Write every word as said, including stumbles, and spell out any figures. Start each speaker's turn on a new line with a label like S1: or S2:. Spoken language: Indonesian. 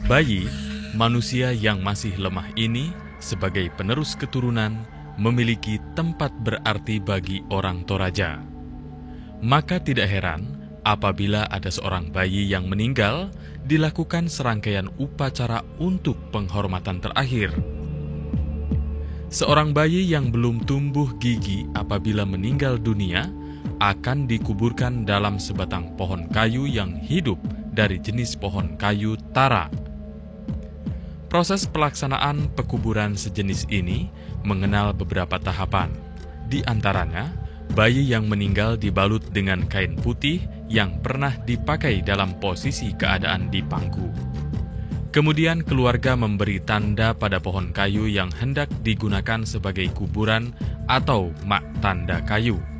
S1: Bayi, manusia yang masih lemah ini, sebagai penerus keturunan, memiliki tempat berarti bagi orang Toraja. Maka tidak heran apabila ada seorang bayi yang meninggal, dilakukan serangkaian upacara untuk penghormatan terakhir. Seorang bayi yang belum tumbuh gigi apabila meninggal dunia akan dikuburkan dalam sebatang pohon kayu yang hidup dari jenis pohon kayu tara. Proses pelaksanaan pekuburan sejenis ini mengenal beberapa tahapan. Di antaranya, bayi yang meninggal dibalut dengan kain putih yang pernah dipakai dalam posisi keadaan di pangku. Kemudian keluarga memberi tanda pada pohon kayu yang hendak digunakan sebagai kuburan atau mak tanda kayu.